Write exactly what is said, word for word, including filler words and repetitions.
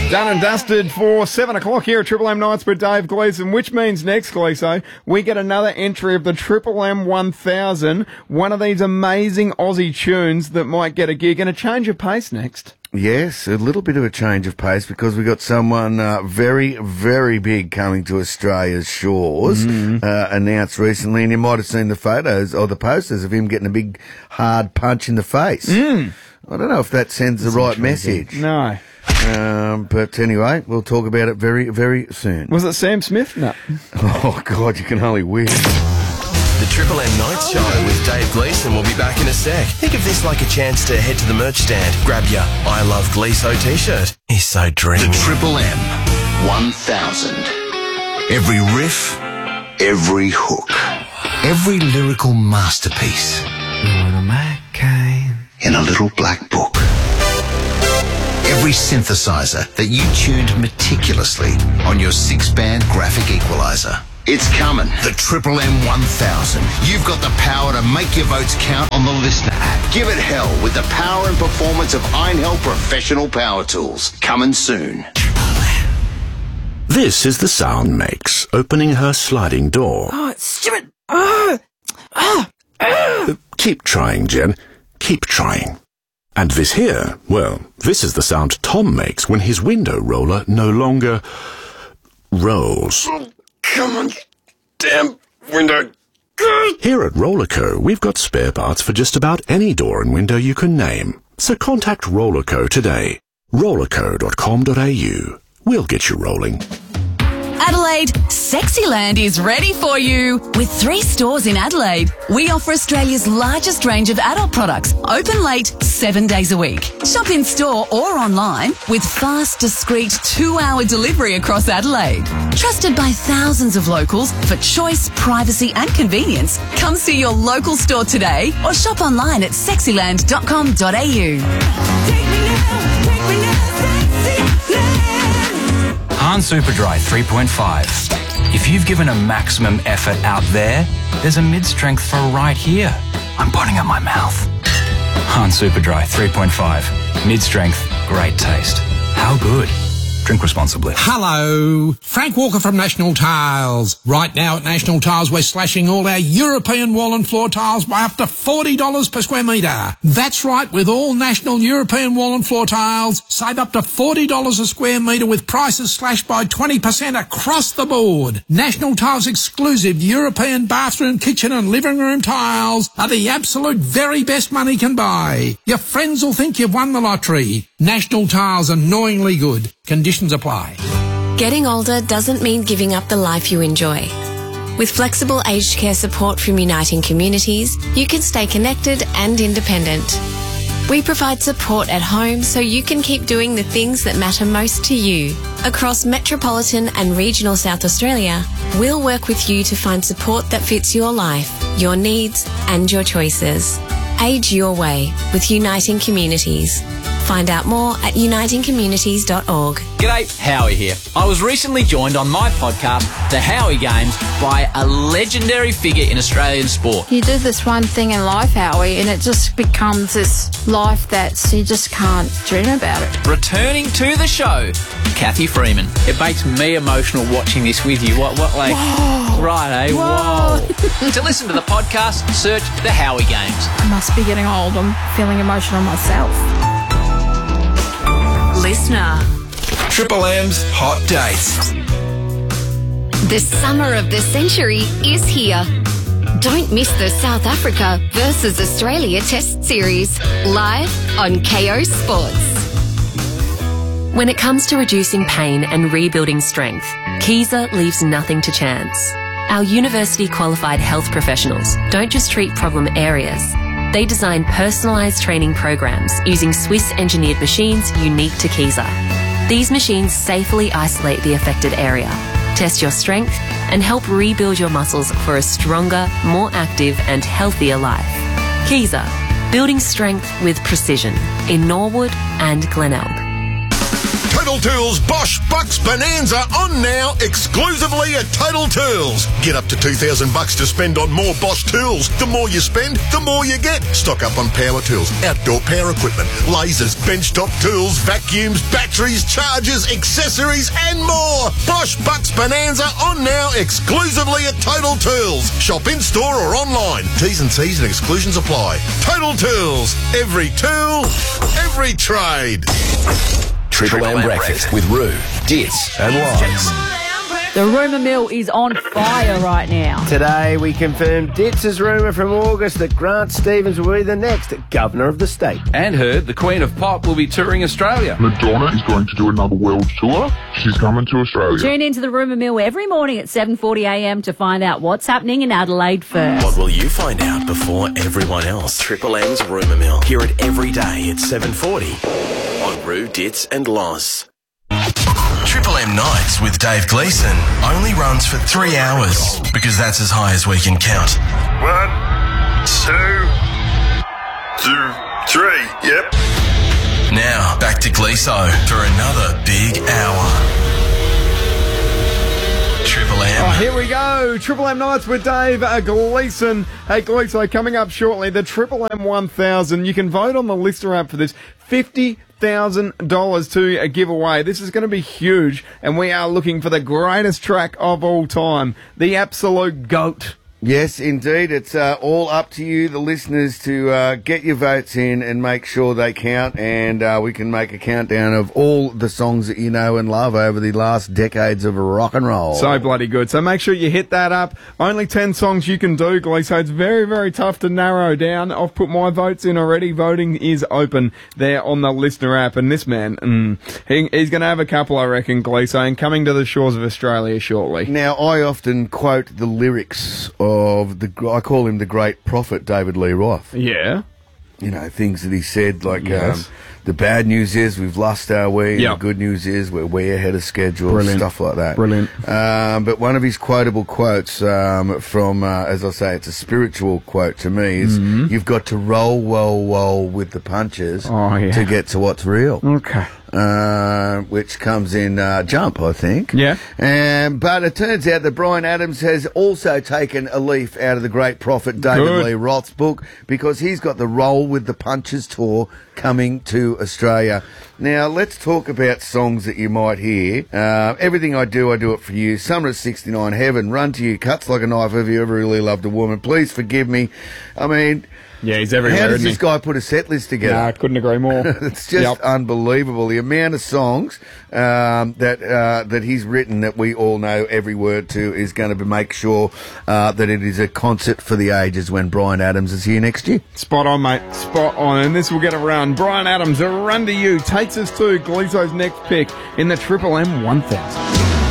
Done and dusted for seven o'clock here at Triple M Nights with Dave Gleeson, which means next, Gleeso, we get another entry of the Triple M one thousand, one of these amazing Aussie tunes that might get a gig, and a change of pace next. Yes, a little bit of a change of pace because we got someone uh, very, very big coming to Australia's shores, mm. uh, announced recently, and you might have seen the photos or the posters of him getting a big hard punch in the face. Mm. I don't know if that sends the right message. No. Um, but anyway, we'll talk about it very, very soon. Was it Sam Smith? No. Oh, God, you can only wish. The Triple M Nights Show with Dave Gleeson will be back in a sec. Think of this like a chance to head to the merch stand, grab your I Love Gleeso t-shirt. He's so dreamy. The Triple M one thousand. Every riff, every hook, every lyrical masterpiece in a little black book. Every synthesizer that you tuned meticulously on your six-band graphic equalizer. It's coming. The Triple M one thousand. You've got the power to make your votes count on the Listener app. Give it hell with the power and performance of Einhell Professional Power Tools. Coming soon. This is the sound makes, opening her sliding door. Oh, it's stupid. Oh, oh, oh. Uh, keep trying, Jen. Keep trying. And this here, well, this is the sound Tom makes when his window roller no longer rolls. Oh, come on, damn window. Here at Rollerco, we've got spare parts for just about any door and window you can name. So contact Rollerco today. rollerco dot com dot a u. We'll get you rolling. Adelaide, Sexyland is ready for you. With three stores in Adelaide, we offer Australia's largest range of adult products, open late, seven days a week. Shop in store or online with fast, discreet two-hour delivery across Adelaide. Trusted by thousands of locals for choice, privacy and convenience. Come see your local store today or shop online at sexyland dot com dot a u. Take me now, take me now, Sexyland. Hahn Superdry three point five. If you've given a maximum effort out there, there's a mid-strength for right here. I'm putting up my mouth. Hahn Superdry three point five. Mid-strength, great taste. How good? Drink responsibly. Hello, Frank Walker from National Tiles. Right now at National Tiles, we're slashing all our European wall and floor tiles by up to forty dollars per square metre. That's right, with all National European wall and floor tiles, save up to forty dollars a square metre with prices slashed by twenty percent across the board. National Tiles exclusive European bathroom, kitchen and living room tiles are the absolute very best money can buy. Your friends will think you've won the lottery. National Tiles, annoyingly good. Conditions apply. Getting older doesn't mean giving up the life you enjoy. With flexible aged care support from Uniting Communities, you can stay connected and independent. We provide support at home so you can keep doing the things that matter most to you. Across metropolitan and regional South Australia, we'll work with you to find support that fits your life, your needs and your choices. Age your way with Uniting Communities. Find out more at uniting communities dot org. G'day, Howie here. I was recently joined on my podcast, The Howie Games, by a legendary figure in Australian sport. You do this one thing in life, Howie, and it just becomes this life that you just can't dream about it. Returning to the show, Kathy Freeman. It makes me emotional watching this with you. What, what, like, Whoa. right, eh? Whoa. Whoa. To listen to the podcast, search The Howie Games. I must be getting old. I'm feeling emotional myself. Listener. Triple M's Hot Dates. The summer of the century is here. Don't miss the South Africa versus Australia Test Series, live on K O Sports. When it comes to reducing pain and rebuilding strength, Kaiser leaves nothing to chance. Our university-qualified health professionals don't just treat problem areas. They design personalised training programs using Swiss-engineered machines unique to Kaiser. These machines safely isolate the affected area, test your strength, and help rebuild your muscles for a stronger, more active and healthier life. Kaiser, building strength with precision in Norwood and Glenelg. Total Tools Bosch Bucks Bonanza on now exclusively at Total Tools. Get up to two thousand bucks to spend on more Bosch tools. The more you spend, the more you get. Stock up on power tools, outdoor power equipment, lasers, benchtop tools, vacuums, batteries, chargers, accessories and more. Bosch Bucks Bonanza on now exclusively at Total Tools. Shop in store or online. T's and C's and exclusions apply. Total Tools. Every tool, every trade. Triple M Breakfast with Roo, Dits and Loz. The rumour mill is on fire right now. Today we confirmed Dits' rumour from August that Grant Stevens will be the next Governor of the state. And heard the Queen of Pop will be touring Australia. Madonna is going to do another world tour. She's coming to Australia. Tune into the rumour mill every morning at seven forty a m to find out what's happening in Adelaide first. What will you find out before everyone else? Triple M's Rumour Mill. Hear it every day at seven forty on Roo, Dits and Loz. Triple M Nights with Dave Gleeson only runs for three hours because that's as high as we can count. One, two, two, three, yep. Now, back to Gleeso for another big hour. Triple M. Oh, here we go. Triple M Nights with Dave uh, Gleeson. Hey, Gleeso, coming up shortly, the Triple M one thousand. You can vote on the Lister app for this. fifty thousand dollars to a giveaway. This is going to be huge, and we are looking for the greatest track of all time, the absolute GOAT. Yes, indeed. It's uh, all up to you, the listeners, to uh, get your votes in and make sure they count, and uh, we can make a countdown of all the songs that you know and love over the last decades of rock and roll. So bloody good. So make sure you hit that up. Only ten songs you can do, Glee, so it's very, very tough to narrow down. I've put my votes in already. Voting is open there on the Listener app, and this man, mm, he, he's going to have a couple, I reckon, Glee, so and coming to the shores of Australia shortly. Now, I often quote the lyrics of the, I call him the great prophet, David Lee Roth. Yeah. You know, things that he said, like, Yes. um, the bad news is we've lost our way, and Yep. the good news is we're way ahead of schedule, Brilliant. stuff like that. Brilliant. Um, but one of his quotable quotes um, from, uh, as I say, it's a spiritual quote to me, is Mhm. you've got to roll, roll, roll with the punches Oh, yeah. to get to what's real. Okay. Uh, which comes in uh, Jump, I think. Yeah. Um, but it turns out that Bryan Adams has also taken a leaf out of the great prophet David Good. Lee Roth's book, because he's got the Roll with the Punches tour coming to Australia. Now, let's talk about songs that you might hear. Uh, Everything I Do, I Do It For You. Summer of sixty-nine, Heaven, Run To You, Cuts Like a Knife, Have You Ever Really Loved a Woman? Please Forgive Me. I mean... Yeah, he's everywhere, How does isn't this he? guy put a set list together? Nah, I couldn't agree more. It's just Yep. unbelievable, the amount of songs um, that uh, that he's written that we all know every word to is going to make sure uh, that it is a concert for the ages when Bryan Adams is here next year. Spot on, mate. Spot on. And this will get a run. Bryan Adams, a run to you, takes us to Gleeso's next pick in the Triple M one thousand.